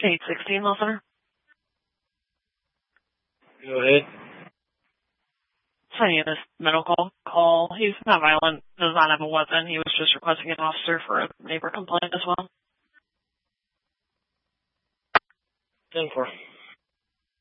816 listener. Go ahead. Sending this medical call. He's not violent, does not have a weapon. He was just requesting an officer for a neighbor complaint as well. 10-4.